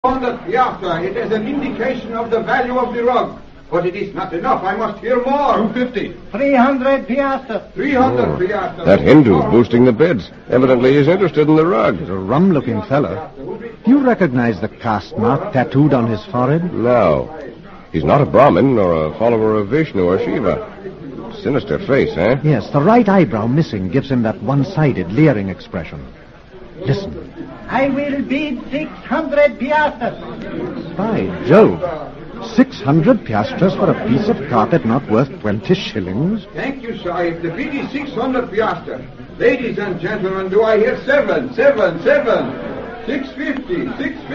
On the piazza, it is an indication of the value of the rug. But it is not enough. I must hear more. 250. 300 piastres. 300 piastres. That Hindu's boosting the bids. Evidently he's interested in the rug. He's a rum-looking fellow. You recognize the caste mark tattooed on his forehead? No. He's not a Brahmin or a follower of Vishnu or Shiva. Sinister face, eh? Yes, the right eyebrow missing gives him that one-sided, leering expression. Listen. I will bid 600 piastres. By Jove. 600 piastres for a piece of carpet not worth 20 shillings? Thank you, Sahib. The bid is 600 piastres. Ladies and gentlemen, do I hear 7? 650.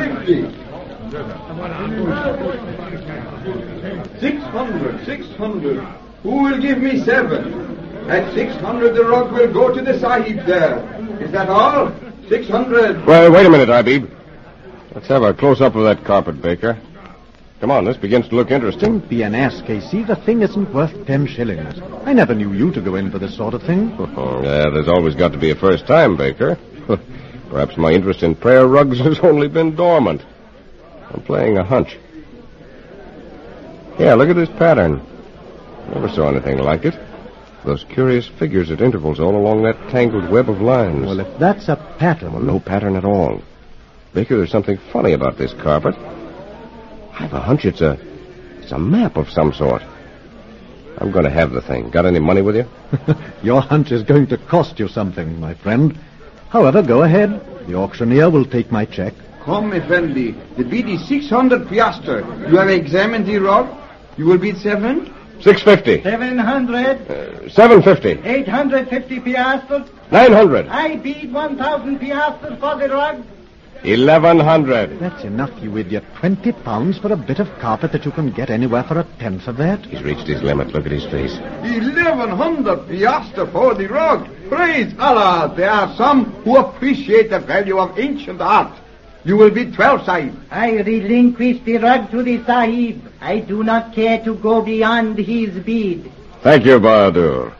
600. Who will give me 7? At 600, the rug will go to the Sahib there. Is that all? 600. Well, wait a minute, Habib. Let's have a close-up of that carpet, Baker. Come on, this begins to look interesting. Don't be an ass, Casey. The thing isn't worth 10 shillings. I never knew you to go in for this sort of thing. Yeah, there's always got to be a first time, Baker. Perhaps my interest in prayer rugs has only been dormant. I'm playing a hunch. Yeah, look at this pattern. Never saw anything like it. Those curious figures at intervals all along that tangled web of lines. Well, if that's a pattern... Well, no pattern at all. Baker, there's something funny about this carpet. I've a hunch it's a map of some sort. I'm going to have the thing. Got any money with you? Your hunch is going to cost you something, my friend. However, go ahead. The auctioneer will take my check. Come, Effendi. The bid is 600 piastres. You have examined the rug. You will bid 7? 650. 700. 750. 850 piastres. 900. I bid 1,000 piastres for the rug. 1,100. That's enough, you idiot. 20 pounds for a bit of carpet that you can get anywhere for a tenth of that? He's reached his limit. Look at his face. 1,100 piastres for the rug. Praise Allah. There are some who appreciate the value of ancient art. You will bid 12, Sahib. I relinquish the rug to the Sahib. I do not care to go beyond his bid. Thank you, Bahadur.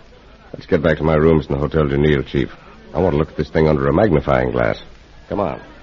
Let's get back to my rooms in the Hotel Junil, Chief. I want to look at this thing under a magnifying glass. Come on.